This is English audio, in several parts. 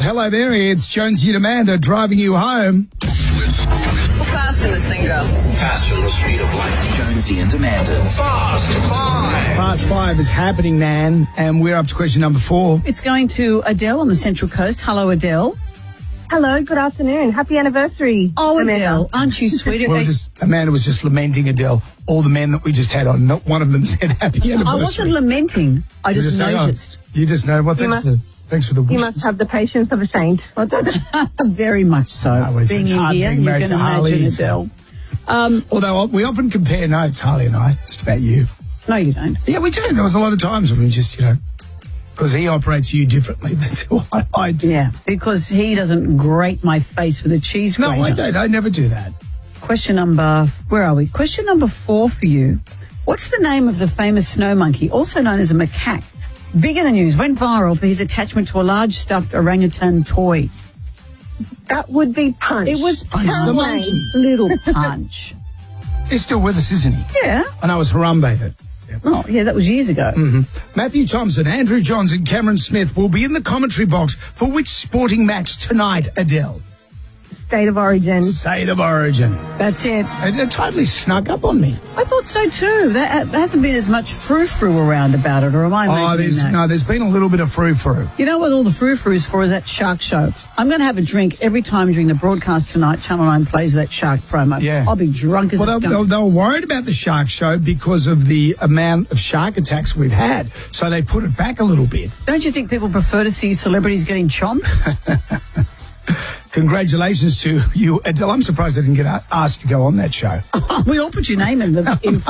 Hello there, it's Jonesy and Amanda driving you home. How fast can this thing go? Faster than the speed of light. Jonesy and Amanda's Fast Five. Fast Five is happening, Nan, and we're up to question number 4. It's going to Adele on the Central Coast. Hello, Adele. Hello, good afternoon. Happy anniversary. Oh, Amanda. Adele, aren't you sweet? Amanda was just lamenting Adele. All the men that we just had on, not one of them said happy anniversary. I wasn't lamenting. I just noticed. You just know. Well, thanks for the wishes. You must have the patience of a saint. Very much so. No, it's Being in hard here, being you married can to Harley, imagine so- Adele. Although we often compare notes, Harley and I, just about you. No, you don't. Yeah, we do. There was a lot of times when we just, because he operates you differently than what I do. Yeah, because he doesn't grate my face with a cheese grater. No, I don't. I never do that. Question number, where are we? Question number 4 for you. What's the name of the famous snow monkey, also known as a macaque? Big in the news, went viral for his attachment to a large stuffed orangutan toy. That would be Punch. It was Punch the monkey. Little Punch. He's still with us, isn't he? Yeah. I know it was Harambe that. Oh, yeah, that was years ago. Matthew Thompson, Andrew Johns and Cameron Smith will be in the commentary box for which sporting match tonight, Adele? State of Origin. State of Origin. That's it. It totally snuck up on me. I thought so too. There hasn't been as much frou-frou around about it, or am I imagining that? there's been a little bit of frou-frou. You know what all the frou-frou's for is that shark show. I'm going to have a drink every time during the broadcast tonight. Channel 9 plays that shark promo. Yeah. I'll be drunk as a skunk. They were worried about the shark show because of the amount of shark attacks we've had, so they put it back a little bit. Don't you think people prefer to see celebrities getting chomped? Congratulations to you, Adele. I'm surprised I didn't get asked to go on that show. We all put your name in the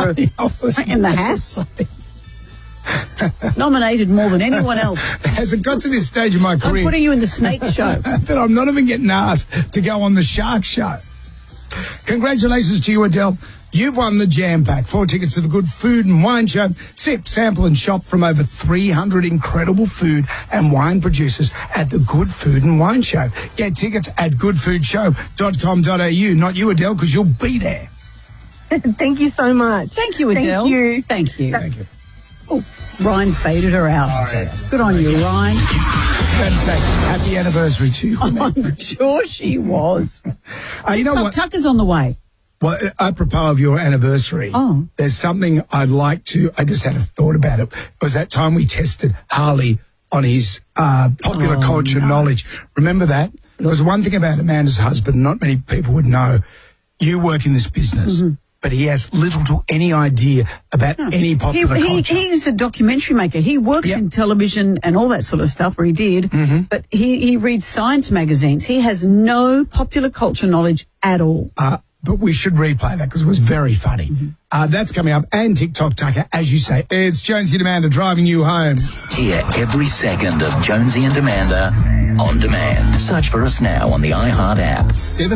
hat. Nominated more than anyone else. Has it got to this stage of my career? I'm putting you in the snake show. That I'm not even getting asked to go on the shark show. Congratulations to you, Adele. You've won the Jam Pack. 4 tickets to the Good Food and Wine Show. Sip, sample and shop from over 300 incredible food and wine producers at the Good Food and Wine Show. Get tickets at goodfoodshow.com.au. Not you, Adele, because you'll be there. Thank you so much. Thank you, Adele. Thank you. Thank you. Oh, Ryan faded her out. Good on you, Ryan. I was about to say, happy anniversary to you. I'm sure she was. You know what? Tucker's on the way. Well, apropos of your anniversary, there's something I'd like to, I just had a thought about it. It was that time we tested Harley on his popular culture knowledge. Remember that? There was one thing about Amanda's husband, not many people would know. You work in this business, but he has little to any idea about any popular culture. He's a documentary maker. He works in television and all that sort of stuff, or he did, but he reads science magazines. He has no popular culture knowledge at all. But we should replay that because it was very funny. That's coming up. And TikTok Tucker, as you say. It's Jonesy and Amanda driving you home. Hear every second of Jonesy and Amanda on demand. Search for us now on the iHeart app.